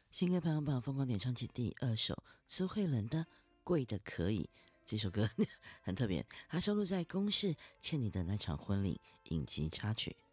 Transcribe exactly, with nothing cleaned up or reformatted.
新歌排行榜疯狂点唱机第二首，苏慧伦的《贵的可以》。这首歌很特别，它收录在公视《欠你的那场婚礼》影集插曲。